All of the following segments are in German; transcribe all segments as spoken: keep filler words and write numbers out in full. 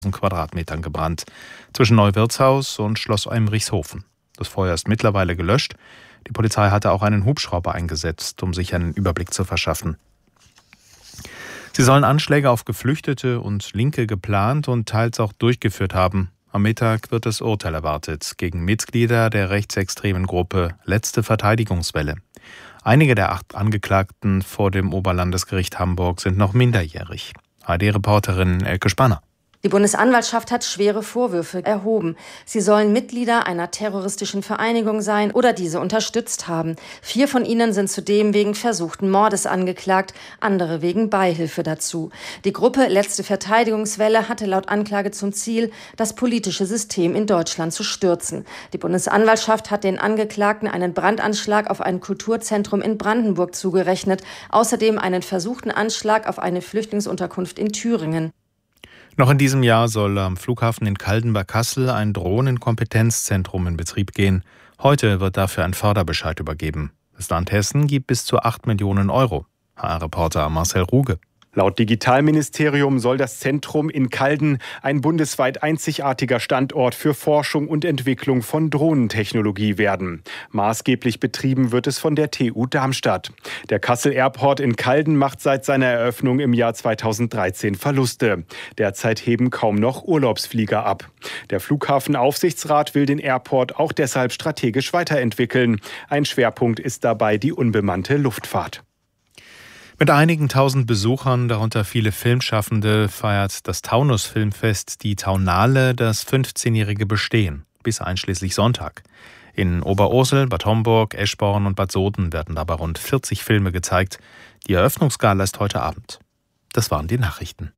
Quadratmetern gebrannt, zwischen Neuwirtshaus und Schloss Eimrichshofen. Das Feuer ist mittlerweile gelöscht. Die Polizei hatte auch einen Hubschrauber eingesetzt, um sich einen Überblick zu verschaffen. Sie sollen Anschläge auf Geflüchtete und Linke geplant und teils auch durchgeführt haben. Am Mittag wird das Urteil erwartet gegen Mitglieder der rechtsextremen Gruppe Letzte Verteidigungswelle. Einige der acht Angeklagten vor dem Oberlandesgericht Hamburg sind noch minderjährig. A R D-Reporterin Elke Spanner. Die Bundesanwaltschaft hat schwere Vorwürfe erhoben. Sie sollen Mitglieder einer terroristischen Vereinigung sein oder diese unterstützt haben. Vier von ihnen sind zudem wegen versuchten Mordes angeklagt, andere wegen Beihilfe dazu. Die Gruppe Letzte Verteidigungswelle hatte laut Anklage zum Ziel, das politische System in Deutschland zu stürzen. Die Bundesanwaltschaft hat den Angeklagten einen Brandanschlag auf ein Kulturzentrum in Brandenburg zugerechnet, außerdem einen versuchten Anschlag auf eine Flüchtlingsunterkunft in Thüringen. Noch in diesem Jahr soll am Flughafen in Calden bei Kassel ein Drohnenkompetenzzentrum in Betrieb gehen. Heute wird dafür ein Förderbescheid übergeben. Das Land Hessen gibt bis zu acht Millionen Euro. H R-Reporter Marcel Ruge. Laut Digitalministerium soll das Zentrum in Calden ein bundesweit einzigartiger Standort für Forschung und Entwicklung von Drohnentechnologie werden. Maßgeblich betrieben wird es von der T U Darmstadt. Der Kassel Airport in Calden macht seit seiner Eröffnung im Jahr zweitausenddreizehn Verluste. Derzeit heben kaum noch Urlaubsflieger ab. Der Flughafenaufsichtsrat will den Airport auch deshalb strategisch weiterentwickeln. Ein Schwerpunkt ist dabei die unbemannte Luftfahrt. Mit einigen tausend Besuchern, darunter viele Filmschaffende, feiert das Taunus Filmfest die Taunale das fünfzehnjährige Bestehen, bis einschließlich Sonntag. In Oberursel, Bad Homburg, Eschborn und Bad Soden werden dabei rund vierzig Filme gezeigt. Die Eröffnungsgala ist heute Abend. Das waren die Nachrichten.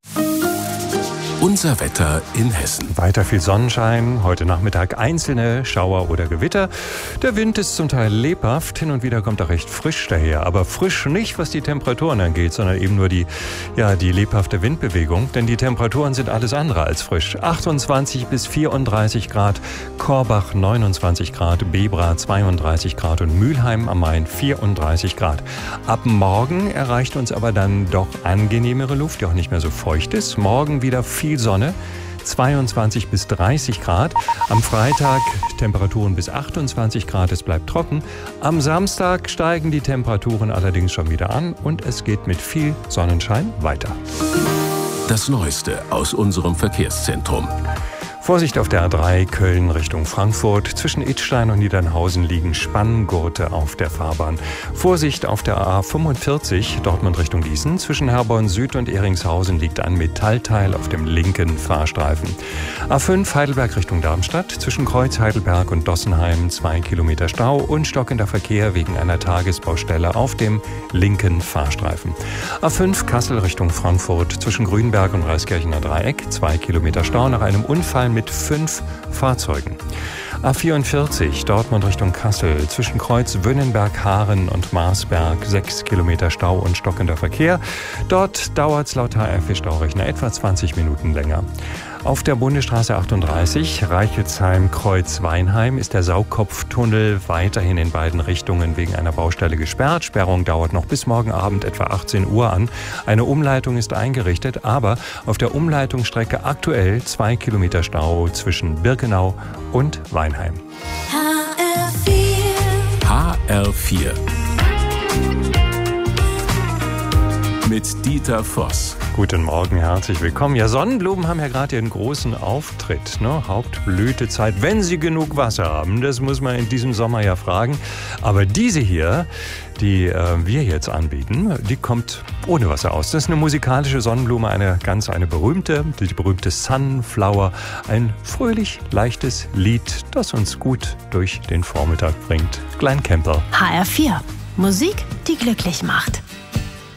Unser Wetter in Hessen. Weiter viel Sonnenschein, heute Nachmittag einzelne Schauer oder Gewitter. Der Wind ist zum Teil lebhaft, hin und wieder kommt er recht frisch daher. Aber frisch nicht, was die Temperaturen angeht, sondern eben nur die, ja, die lebhafte Windbewegung. Denn die Temperaturen sind alles andere als frisch. achtundzwanzig bis vierunddreißig Grad, Korbach neunundzwanzig Grad, Bebra zweiunddreißig Grad und Mülheim am Main vierunddreißig Grad. Ab morgen erreicht uns aber dann doch angenehmere Luft, die auch nicht mehr so feucht ist. Morgen wieder viel Sonne, zweiundzwanzig bis dreißig Grad. Am Freitag Temperaturen bis achtundzwanzig Grad, es bleibt trocken. Am Samstag steigen die Temperaturen allerdings schon wieder an und es geht mit viel Sonnenschein weiter. Das Neueste aus unserem Verkehrszentrum. Vorsicht auf der A drei Köln Richtung Frankfurt. Zwischen Idstein und Niedernhausen liegen Spanngurte auf der Fahrbahn. Vorsicht auf der A fünfundvierzig Dortmund Richtung Gießen. Zwischen Herborn Süd und Ehringshausen liegt ein Metallteil auf dem linken Fahrstreifen. A fünf Heidelberg Richtung Darmstadt. Zwischen Kreuz Heidelberg und Dossenheim zwei Kilometer Stau und stockender Verkehr wegen einer Tagesbaustelle auf dem linken Fahrstreifen. A fünf Kassel Richtung Frankfurt. Zwischen Grünberg und Reiskirchener Dreieck zwei Kilometer Stau nach einem Unfall mit fünf Fahrzeugen. A vierundvierzig Dortmund Richtung Kassel. Zwischen Kreuz Wünnenberg-Haaren und Marsberg sechs Kilometer Stau und stockender Verkehr. Dort dauert es laut H R F-Staurechner etwa zwanzig Minuten länger. Auf der Bundesstraße achtunddreißig Reichelsheim-Kreuz-Weinheim ist der Saugkopftunnel weiterhin in beiden Richtungen wegen einer Baustelle gesperrt. Sperrung dauert noch bis morgen Abend etwa achtzehn Uhr an. Eine Umleitung ist eingerichtet, aber auf der Umleitungsstrecke aktuell zwei Kilometer Stau zwischen Birkenau und Weinheim. H R vier. H R vier. Mit Dieter Voss. Guten Morgen, herzlich willkommen. Ja, Sonnenblumen haben ja gerade ihren großen Auftritt, ne? Hauptblütezeit, wenn sie genug Wasser haben. Das muss man in diesem Sommer ja fragen. Aber diese hier, die äh, wir jetzt anbieten, die kommt ohne Wasser aus. Das ist eine musikalische Sonnenblume, eine ganz eine berühmte, die berühmte Sunflower. Ein fröhlich, leichtes Lied, das uns gut durch den Vormittag bringt. Glenn Campbell. H R vier. Musik, die glücklich macht.